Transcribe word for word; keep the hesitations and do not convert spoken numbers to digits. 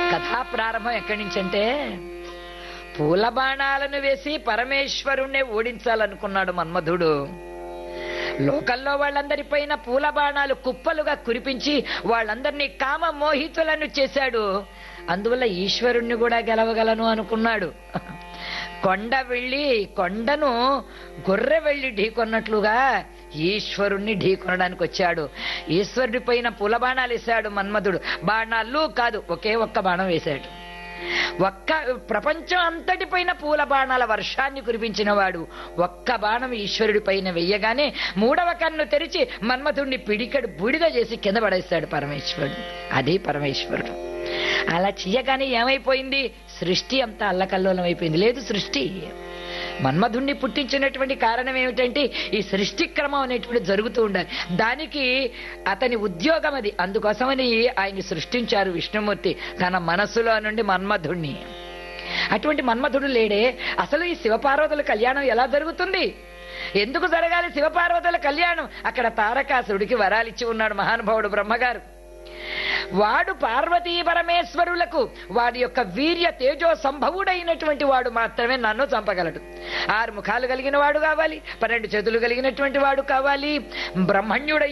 కథా ప్రారంభం ఎక్కడి నుంచి అంటే, పూల బాణాలను వేసి పరమేశ్వరుణ్ణి ఓడించాలనుకున్నాడు మన్మధుడు. లోకల్లో వాళ్ళందరిపైన పూల బాణాలు కుప్పలుగా కురిపించి వాళ్ళందరినీ కామ మోహితులను చేశాడు. అందువల్ల ఈశ్వరుణ్ణి కూడా గెలవగలను అనుకున్నాడు. కొండ వెళ్ళి కొండను గొర్రె వెళ్ళి ఢీకొన్నట్లుగా ఈశ్వరుణ్ణి ఢీకొనడానికి వచ్చాడు. ఈశ్వరుడి పైన పూల బాణాలు వేశాడు మన్మధుడు. బాణాలు కాదు, ఒకే ఒక్క బాణం వేశాడు. ఒక్క ప్రపంచం అంతటి పైన పూల బాణాల వర్షాన్ని కురిపించిన వాడు ఒక్క బాణం ఈశ్వరుడి పైన వెయ్యగానే మూడవ కన్ను తెరిచి మన్మధుడిని పిడికడు బూడిద చేసి కింద పడేస్తాడు పరమేశ్వరుడు. అదే పరమేశ్వరుడు. అలా చెయ్యగానే ఏమైపోయింది? సృష్టి అంతా అల్లకల్లోలం అయిపోయింది. లేదు, సృష్టి మన్మధుణ్ణి పుట్టించినటువంటి కారణం ఏమిటంటే ఈ సృష్టి క్రమం అనేటువంటి జరుగుతూ ఉండాలి. దానికి అతని ఉద్యోగం అది. అందుకోసమని ఆయన్ని సృష్టించారు విష్ణుమూర్తి తన మనసులో నుండి మన్మధుణ్ణి. అటువంటి మన్మధుడు లేడే. అసలు ఈ శివపార్వతుల కళ్యాణం ఎలా జరుగుతుంది? ఎందుకు జరగాలి శివపార్వతుల కళ్యాణం? అక్కడ తారకాసుడికి వరాలిచ్చి ఉన్నాడు మహానుభావుడు బ్రహ్మగారు. వాడు పార్వతీ పరమేశ్వరులకు వాడి యొక్క వీర్య తేజో సంభవుడైనటువంటి వాడు మాత్రమే నన్ను చంపగలడు. ఆరు ముఖాలు కలిగిన వాడు కావాలి, పన్నెండు చేతులు కలిగినటువంటి వాడు కావాలి, బ్రహ్మణ్యుడై